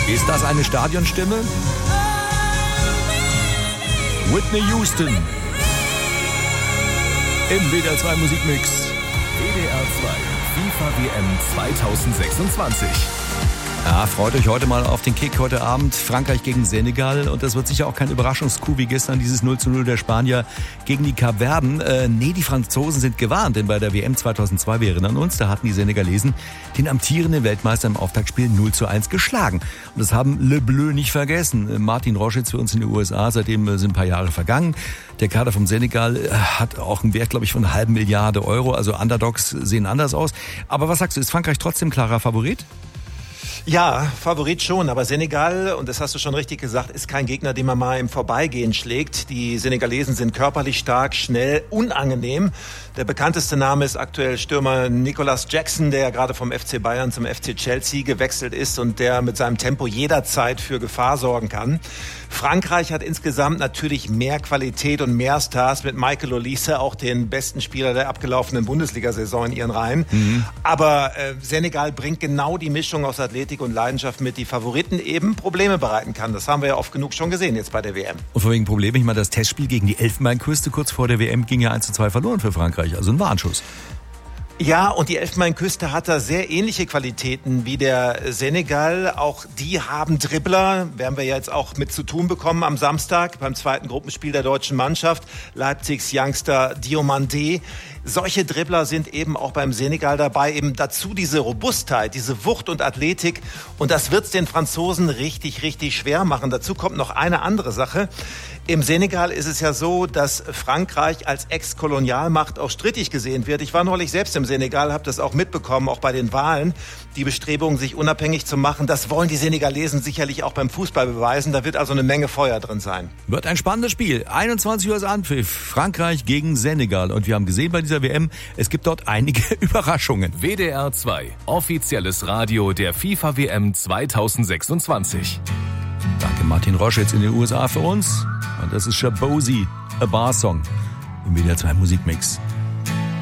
Ist das eine Stadionstimme? Whitney Houston. Im WDR 2 Musikmix. WDR 2 FIFA WM 2026. Ja, freut euch heute mal auf den Kick heute Abend. Frankreich gegen Senegal. Und das wird sicher auch kein Überraschungscoup wie gestern dieses 0:0 der Spanier gegen die Kapverden. Die Franzosen sind gewarnt, denn bei der WM 2002, wir erinnern uns, da hatten die Senegalesen den amtierenden Weltmeister im Auftaktspiel 0:1 geschlagen. Und das haben Le Bleu nicht vergessen. Martin Roche jetzt für uns in den USA, seitdem sind ein paar Jahre vergangen. Der Kader vom Senegal hat auch einen Wert, glaube ich, von einer halben Milliarde Euro. Also Underdogs sehen anders aus. Aber was sagst du, ist Frankreich trotzdem klarer Favorit? Ja, Favorit schon, aber Senegal, und das hast du schon richtig gesagt, ist kein Gegner, den man mal im Vorbeigehen schlägt. Die Senegalesen sind körperlich stark, schnell, unangenehm. Der bekannteste Name ist aktuell Stürmer Nicolas Jackson, der ja gerade vom FC Bayern zum FC Chelsea gewechselt ist und der mit seinem Tempo jederzeit für Gefahr sorgen kann. Frankreich hat insgesamt natürlich mehr Qualität und mehr Stars mit Michael Olise, auch den besten Spieler der abgelaufenen Bundesliga-Saison in ihren Reihen. Aber Senegal bringt genau die Mischung aus Athletik und Leidenschaft mit, die Favoriten eben Probleme bereiten kann. Das haben wir ja oft genug schon gesehen jetzt bei der WM. Und von wegen Probleme, ich meine, das Testspiel gegen die Elfenbeinküste kurz vor der WM ging ja 1:2 verloren für Frankreich. Also ein Warnschuss. Ja, und die Elfenbeinküste hat da sehr ähnliche Qualitäten wie der Senegal. Auch die haben Dribbler, werden wir ja jetzt auch mit zu tun bekommen am Samstag beim zweiten Gruppenspiel der deutschen Mannschaft. Leipzigs Youngster Diomandé. Solche Dribbler sind eben auch beim Senegal dabei. Eben dazu diese Robustheit, diese Wucht und Athletik. Und das wird's den Franzosen richtig, richtig schwer machen. Dazu kommt noch eine andere Sache. Im Senegal ist es ja so, dass Frankreich als Ex-Kolonialmacht auch strittig gesehen wird. Ich war neulich selbst im Senegal, habe das auch mitbekommen, auch bei den Wahlen. Die Bestrebungen, sich unabhängig zu machen, das wollen die Senegalesen sicherlich auch beim Fußball beweisen. Da wird also eine Menge Feuer drin sein. Wird ein spannendes Spiel. 21 Uhr ist Anpfiff. Frankreich gegen Senegal. Und wir haben gesehen bei dieser WM, es gibt dort einige Überraschungen. WDR 2, offizielles Radio der FIFA WM 2026. Danke Martin Roche jetzt in den USA für uns. Und das ist Shabozi, A Bar Song im WDR 2 Musikmix.